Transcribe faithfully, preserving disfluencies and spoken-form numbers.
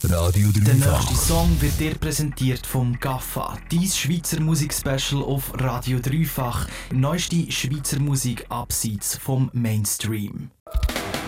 Radio Der Dreifach. nächste Song wird dir präsentiert vom Gaffa, dein Schweizer Musik-Special auf Radio Dreifach. Neueste Schweizer Musik abseits vom Mainstream.